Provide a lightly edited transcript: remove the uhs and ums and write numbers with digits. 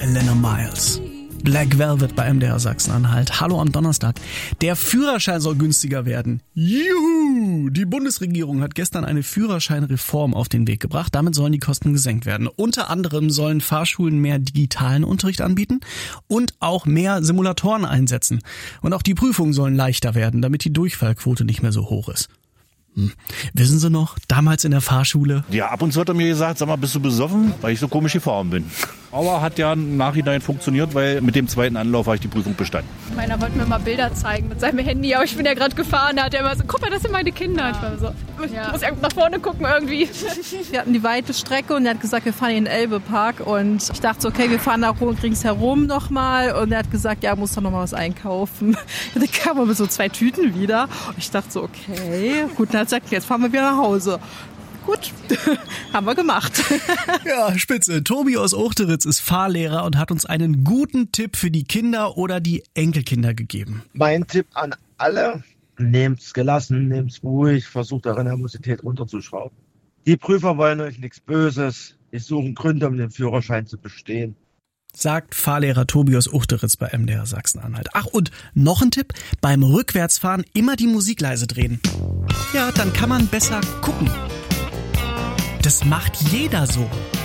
Elena Miles. Black Velvet bei MDR Sachsen-Anhalt. Hallo am Donnerstag. Der Führerschein soll günstiger werden. Juhu! Die Bundesregierung hat gestern eine Führerscheinreform auf den Weg gebracht. Damit sollen die Kosten gesenkt werden. Unter anderem sollen Fahrschulen mehr digitalen Unterricht anbieten und auch mehr Simulatoren einsetzen. Und auch die Prüfungen sollen leichter werden, damit die Durchfallquote nicht mehr so hoch ist. Wissen Sie noch, damals in der Fahrschule? Ja, ab und zu hat er mir gesagt, sag mal, bist du besoffen, weil ich so komisch gefahren bin. Aber hat ja im Nachhinein funktioniert, weil mit dem zweiten Anlauf habe ich die Prüfung bestanden. Meiner wollte mir mal Bilder zeigen mit seinem Handy, aber ich bin ja gerade gefahren, da hat er immer so, guck mal, das sind meine Kinder. Ich war so, ich muss nach vorne gucken irgendwie. Wir hatten die weite Strecke und er hat gesagt, wir fahren in den Elbe-Park und ich dachte so, okay, wir fahren da ringsherum nochmal und er hat gesagt, ja, muss doch noch mal was einkaufen. Und dann kam er mit so 2 Tüten wieder und ich dachte so, okay, gut, dann hat er gesagt, jetzt fahren wir wieder nach Hause. Gut, haben wir gemacht. Ja, spitze. Tobi aus Uchteritz ist Fahrlehrer und hat uns einen guten Tipp für die Kinder oder die Enkelkinder gegeben. Mein Tipp an alle, nehmt's gelassen, nehmt's ruhig, versucht eure Nervosität runterzuschrauben. Die Prüfer wollen euch nichts Böses, die suchen Gründe, um den Führerschein zu bestehen. Sagt Fahrlehrer Tobi aus Uchteritz bei MDR Sachsen-Anhalt. Ach, und noch ein Tipp, beim Rückwärtsfahren immer die Musik leise drehen. Ja, dann kann man besser gucken. Das macht jeder so.